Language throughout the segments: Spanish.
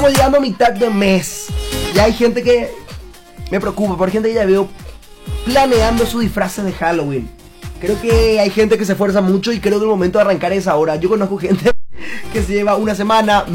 estamos llegando a mitad de mes. Ya hay gente que me preocupa, por gente que ya veo planeando sus disfraces de Halloween. Creo que hay gente que se esfuerza mucho y creo que el momento de arrancar es ahora. Yo conozco gente que se lleva una semana,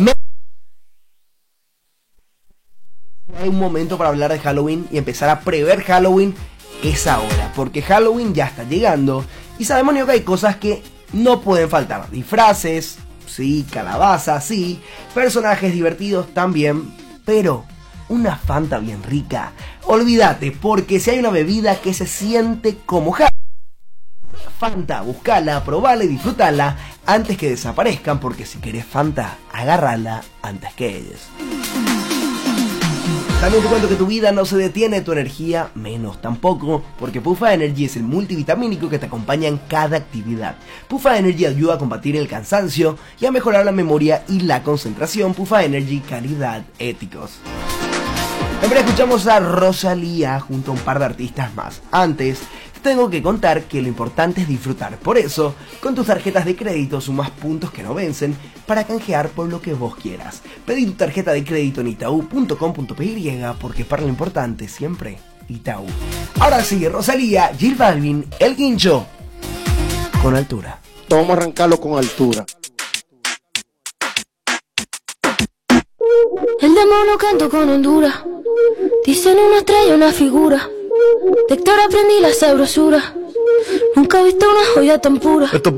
hay un momento para hablar de Halloween y empezar a prever Halloween es ahora, porque Halloween ya está llegando y sabemos que hay cosas que no pueden faltar. Disfraces, sí, calabazas, sí, personajes divertidos también, pero una Fanta bien rica, olvídate, porque si hay una bebida que se siente como Fanta, buscala, probala y disfrutala antes que desaparezcan, porque si querés Fanta, agárrala antes que ellos. También te cuento que tu vida no se detiene, tu energía menos tampoco, porque Puffa Energy es el multivitamínico que te acompaña en cada actividad. Puffa Energy ayuda a combatir el cansancio y a mejorar la memoria y la concentración. Puffa Energy, calidad, éticos. También escuchamos a Rosalía junto a un par de artistas más. Antes, tengo que contar que lo importante es disfrutar. Por eso, con tus tarjetas de crédito sumas puntos que no vencen para canjear por lo que vos quieras. Pedí tu tarjeta de crédito en itaú.com.py porque para lo importante siempre Itaú. Ahora sí, Rosalía, J Balvin, El Guincho, con altura. Vamos a arrancarlo con altura. El demonio canto con Honduras. Dicen una estrella, una figura. De Héctor aprendí la sabrosura. Nunca he visto una joya tan pura. Esto